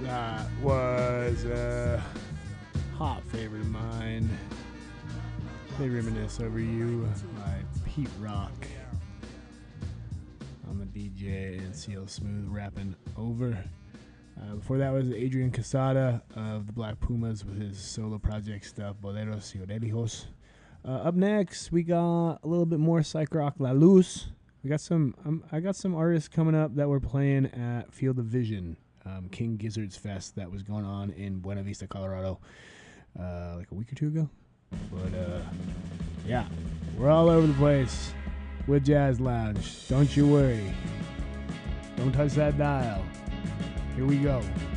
That was a hot favorite of mine. They Reminisce Over You by Pete Rock. I'm a DJ and CL Smooth rapping over. Before that was Adrian Casada of the Black Pumas with his solo project stuff, Boleros y Orejos. Up next, we got a little bit more psych rock, La Luz. We got I got some artists coming up that were playing at Field of Vision, King Gizzard's Fest that was going on in Buena Vista, Colorado, like a week or two ago. But yeah, we're all over the place with Jazz Lounge. Don't you worry. Don't touch that dial. Here we go.